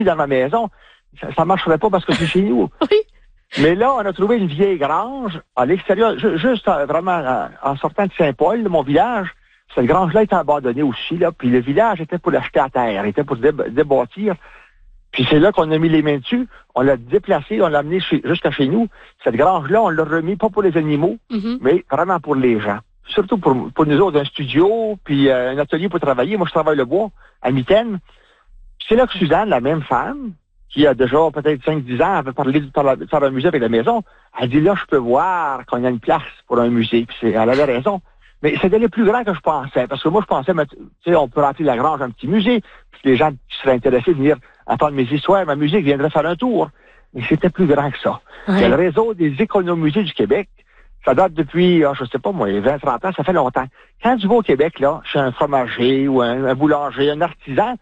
dans ma maison, ça marcherait pas parce que c'est chez nous. Oui. Mais là, on a trouvé une vieille grange à l'extérieur, juste vraiment en sortant de Saint-Paul, de mon village. Cette grange-là était abandonnée aussi, là. Puis le village était pour l'acheter à terre, était pour débâtir. Puis c'est là qu'on a mis les mains dessus. On l'a déplacé, on l'a amené jusqu'à chez nous. Cette grange-là, on l'a remis pas pour les animaux, mais vraiment pour les gens. Surtout pour nous autres, un studio, puis un atelier pour travailler. Moi, je travaille le bois à Mitaine. C'est là que Suzanne, la même femme, qui a déjà peut-être 5-10 ans, avait parlé de faire un musée avec la maison. Elle dit là, je peux voir qu'on a une place pour un musée. Puis elle avait raison. Mais c'est d'aller plus grand que je pensais. Parce que moi, je pensais, tu sais, on peut remplir la grange un petit musée. Puis les gens qui seraient intéressés de venir entendre mes histoires, ma musique, viendraient faire un tour. Mais c'était plus grand que ça. Ouais. C'est le réseau des économusées du Québec. Ça date depuis, je sais pas moi, 20-30 ans, ça fait longtemps. Quand tu vas au Québec, là, chez un fromager ou un boulanger, un artisan,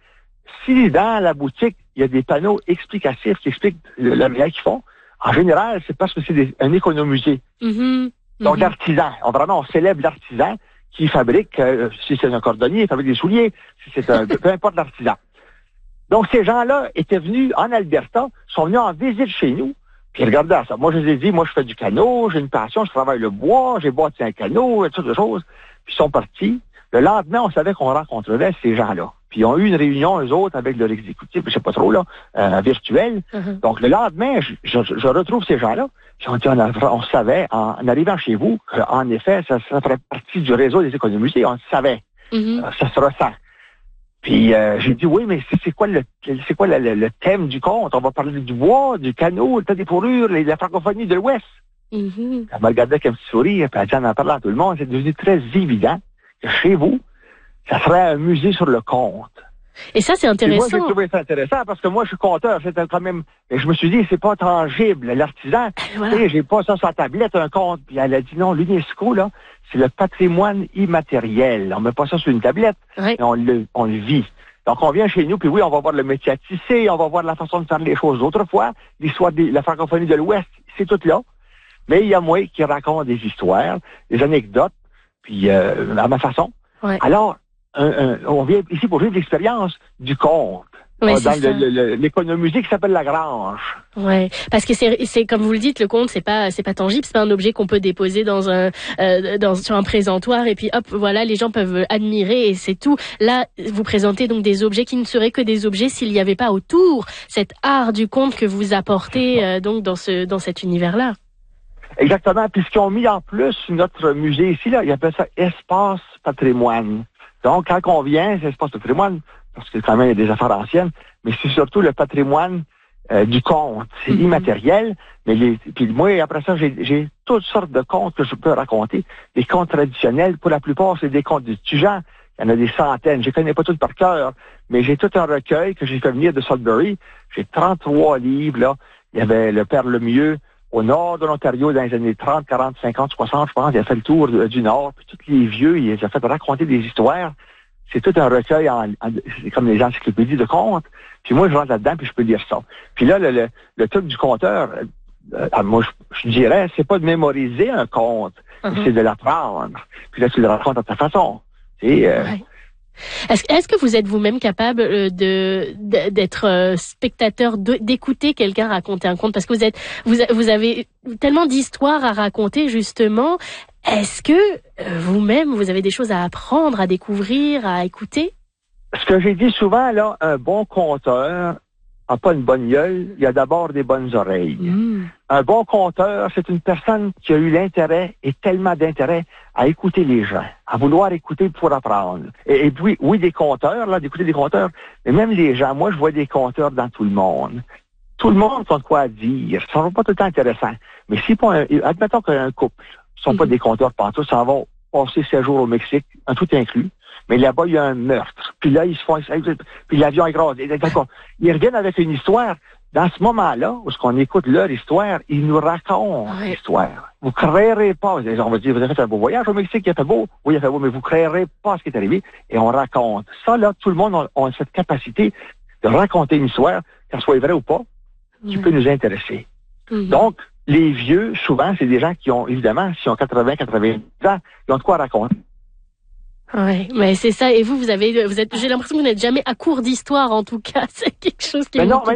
si dans la boutique, il y a des panneaux explicatifs qui expliquent le bien qu'ils font, en général, c'est parce que c'est un économusée. Donc, l'artisan, on célèbre l'artisan qui fabrique, si c'est un cordonnier, il fabrique des souliers, si c'est peu importe l'artisan. Donc, ces gens-là étaient venus en Alberta, sont venus en visite chez nous, puis regardaient ça. Moi, je les ai dit, moi, je fais du canot, j'ai une passion, je travaille le bois, j'ai bâti un canot, et toutes sortes de choses. Puis ils sont partis. Le lendemain, on savait qu'on rencontrerait ces gens-là. Puis ils ont eu une réunion, eux autres, avec leur exécutif, je sais pas trop, là, virtuel. Donc, le lendemain, je retrouve ces gens-là. Puis on dit, on savait, en arrivant chez vous, qu'en effet, ça ferait partie du réseau des économusées. On le savait. Ça se ressent. Puis j'ai dit, oui, mais c'est quoi le thème du conte? On va parler du bois, du canot, le tas des fourrures, la francophonie de l'Ouest. Elle m'a regardé avec un petit sourire, puis elle dit, en parlant à tout le monde, c'est devenu très évident que chez vous, ça serait un musée sur le conte. Et ça, c'est intéressant. Et moi, j'ai trouvé ça intéressant parce que moi, je suis conteur. C'était quand même. Et je me suis dit, c'est pas tangible. L'artisan, voilà. Tu sais, j'ai pas ça sur la tablette, un conte. Puis elle a dit non, l'UNESCO, là, c'est le patrimoine immatériel. On met pas ça sur une tablette, mais on le vit. Donc, on vient chez nous, puis oui, on va voir le métier à tisser, on va voir la façon de faire les choses d'autrefois. L'histoire de la francophonie de l'Ouest, c'est tout là. Mais il y a moi qui raconte des histoires, des anecdotes, puis à ma façon. Ouais. Alors, on vient ici pour vivre l'expérience du conte. Ouais, dans l'économusée qui s'appelle La Grange. Ouais, parce que c'est comme vous le dites, le conte c'est pas tangible, c'est pas un objet qu'on peut déposer sur un présentoir et puis hop, voilà, les gens peuvent admirer et c'est tout. Là, vous présentez donc des objets qui ne seraient que des objets s'il n'y avait pas autour cet art du conte que vous apportez donc dans cet univers-là. Exactement. Puis ce qu'ils ont mis en plus notre musée ici là, ils appellent ça espace patrimoine. Donc quand on vient, c'est espace patrimoine. Parce que quand même, il y a des affaires anciennes, mais c'est surtout le patrimoine du conte. C'est immatériel, mais puis moi, après ça, j'ai toutes sortes de contes que je peux raconter. Des contes traditionnels, pour la plupart, c'est des contes de Tujan. Il y en a des centaines. Je les connais pas tous par cœur, mais j'ai tout un recueil que j'ai fait venir de Sudbury. J'ai 33 livres, là. Il y avait le Père Lemieux au nord de l'Ontario dans les années 30, 40, 50, 60, je pense. Il a fait le tour du nord. Puis tous les vieux, il a fait raconter des histoires. C'est tout un recueil, c'est comme les encyclopédies de contes. Puis moi, je rentre là-dedans, puis je peux lire ça. Puis là, le truc du conteur, moi, je dirais, c'est pas de mémoriser un conte, c'est de l'apprendre. Puis là, tu le racontes à ta façon. Ouais. Est-ce que vous êtes vous-même capable d'être spectateur, d'écouter quelqu'un raconter un conte? Parce que vous avez tellement d'histoires à raconter, justement. Est-ce que vous-même, vous avez des choses à apprendre, à découvrir, à écouter? Ce que j'ai dit souvent, là, un bon conteur n'a pas une bonne gueule, il a d'abord des bonnes oreilles. Un bon conteur, c'est une personne qui a eu l'intérêt et tellement d'intérêt à écouter les gens, à vouloir écouter pour apprendre. Et puis, oui, des conteurs, là, d'écouter des conteurs, mais même les gens, moi, je vois des conteurs dans tout le monde. Tout le monde a de quoi dire. Ça ne va pas tout le temps intéressant. Mais si pas admettons qu'un couple, ils sont pas des conteurs pantoute, ça vont passer 7 jours au Mexique, un tout inclus. Mais là-bas, il y a un meurtre. Puis là, ils se font... Puis l'avion est gros. Ils reviennent avec une histoire. Dans ce moment-là, où on écoute leur histoire, ils nous racontent l'histoire. Vous créerez pas... On va dire, vous avez fait un beau voyage au Mexique, il a fait beau. Oui, il a fait beau, mais vous créerez pas ce qui est arrivé. Et on raconte. Ça, là, tout le monde a cette capacité de raconter une histoire, qu'elle soit vraie ou pas, qui peut nous intéresser. Donc, les vieux, souvent, c'est des gens qui ont, évidemment, s'ils ont 80, 90 ans, ils ont de quoi raconter. Ouais, mais c'est ça. Et vous êtes, j'ai l'impression que vous n'êtes jamais à court d'histoire, en tout cas. C'est quelque chose qui